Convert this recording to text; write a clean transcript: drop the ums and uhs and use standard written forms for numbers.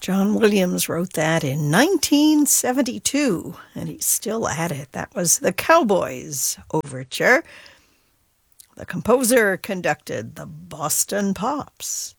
John Williams wrote that in 1972, and he's still at it. That was the Cowboys Overture. The composer conducted the Boston Pops.